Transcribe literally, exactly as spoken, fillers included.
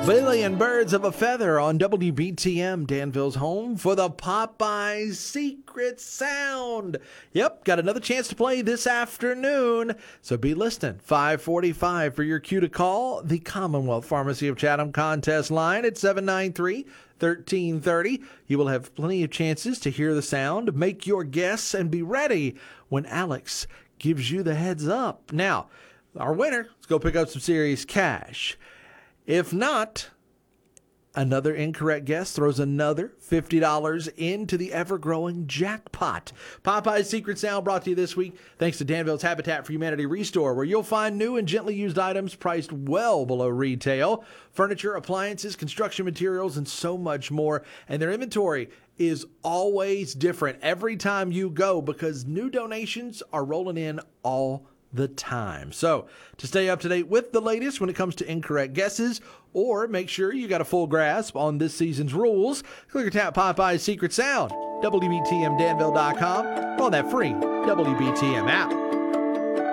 Billion Birds of a Feather on W B T M, Danville's home for the Popeyes Secret Sound. Yep, got another chance to play this afternoon, so be listening. five forty-five for your cue to call the Commonwealth Pharmacy of Chatham contest line at seven nine three, one three three zero. You will have plenty of chances to hear the sound, make your guess, and be ready when Alex gives you the heads up. Now, our winner, let's go pick up some serious cash. If not, another incorrect guess throws another fifty dollars into the ever-growing jackpot. Popeye's Secret Sound brought to you this week thanks to Danville's Habitat for Humanity Restore, where you'll find new and gently used items priced well below retail, furniture, appliances, construction materials, and so much more. And their inventory is always different every time you go because new donations are rolling in all the time. So to stay up to date with the latest when it comes to incorrect guesses, or make sure you got a full grasp on this season's rules, click or tap Popeye's Secret Sound, W B T M Danville dot com, or on that free W B T M app.